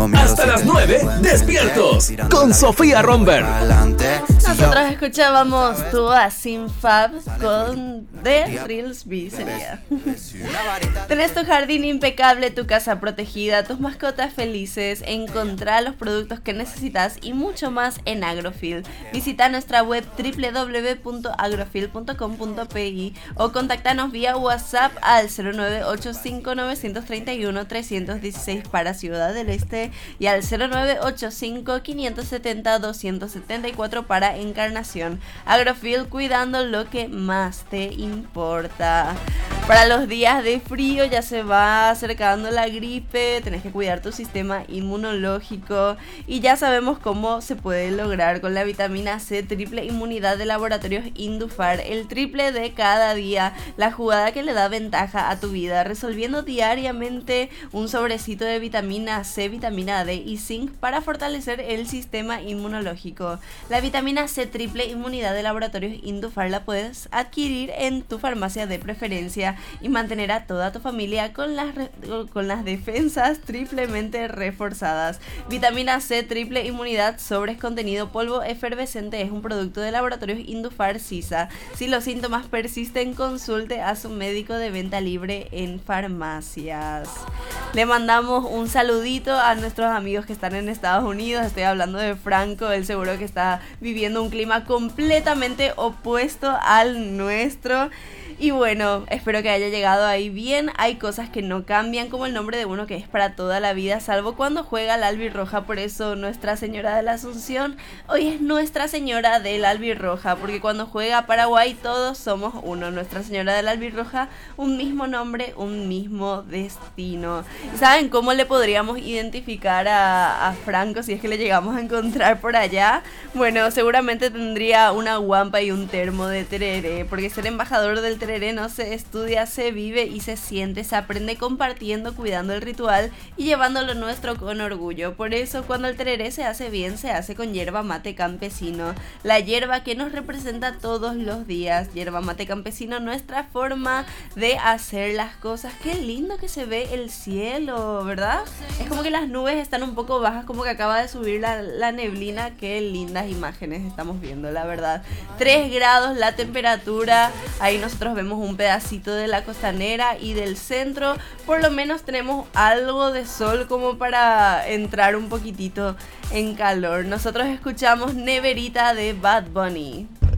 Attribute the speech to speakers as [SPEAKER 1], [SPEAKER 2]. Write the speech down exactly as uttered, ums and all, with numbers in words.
[SPEAKER 1] Hasta las nueve, despiertos con Sofía Romberg.
[SPEAKER 2] Nosotros escuchábamos Tua Sin Fab con The Thrills B, sería. Tenés tu jardín impecable, tu casa protegida, tus mascotas felices. Encontrá los productos que necesitas y mucho más en Agrofil. Visita nuestra web doble u doble u doble u punto agrofil punto com punto pe o contactanos vía WhatsApp al cero nueve ocho cinco nueve tres uno tres uno seis para Ciudad del Este y al cero nueve ocho cinco cinco siete cero dos siete cuatro para Encarnación. Agrofil, cuidando lo que más te importa. Para los días de frío ya se va acercando la gripe, tenés que cuidar tu sistema inmunológico y ya sabemos cómo se puede lograr con la vitamina C triple inmunidad de Laboratorios Indufar, el triple de cada día, la jugada que le da ventaja a tu vida, resolviendo diariamente un sobrecito de vitamina C, vitamina D y zinc para fortalecer el sistema inmunológico. La vitamina C triple inmunidad de Laboratorios Indufar la puedes adquirir en tu farmacia de preferencia y mantener a toda tu familia con las, re- con las defensas triplemente reforzadas. Vitamina C triple inmunidad sobres contenido polvo efervescente es un producto de Laboratorios Indufar Sisa. Si los síntomas persisten, consulte a su médico de venta libre en farmacias. Le mandamos un saludito a nuestros amigos que están en Estados Unidos. Estoy hablando de Franco, él seguro que está viviendo un clima completamente opuesto al nuestro. Y bueno, espero que haya llegado ahí bien. Hay cosas que no cambian, como el nombre de uno que es para toda la vida, salvo cuando juega la albirroja. Por eso Nuestra Señora de la Asunción hoy es Nuestra Señora de la Albirroja, porque cuando juega Paraguay todos somos uno. Nuestra Señora de la Albirroja, un mismo nombre, un mismo destino. ¿Saben cómo le podríamos identificar a, a Franco si es que le llegamos a encontrar por allá? Bueno, seguramente tendría una guampa y un termo de tereré, porque ser embajador del tereré no se estudia, se vive y se siente, se aprende compartiendo, cuidando el ritual y llevándolo nuestro con orgullo. Por eso cuando el tereré se hace bien, se hace con yerba mate campesino, la yerba que nos representa todos los días. Yerba mate campesino, nuestra forma de hacer las cosas. Qué lindo que se ve el cielo, ¿verdad? Es como que las nubes están un poco bajas, como que acaba de subir la, la neblina. Qué lindas imágenes estamos viendo, la verdad. tres grados la temperatura, ahí nosotros vemos un pedacito de la costanera y del centro. Por lo menos tenemos algo de sol como para entrar un poquitito en calor. Nosotros escuchamos Neverita de Bad Bunny.